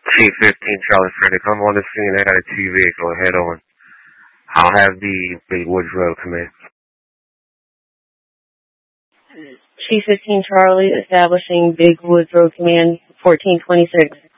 Chief 15 Charlie Freddy, come on the scene. I got a T vehicle head on. I'll have the Big Woods Road come in. Chief 15 Charlie, establishing Big Woods Road Command 1426.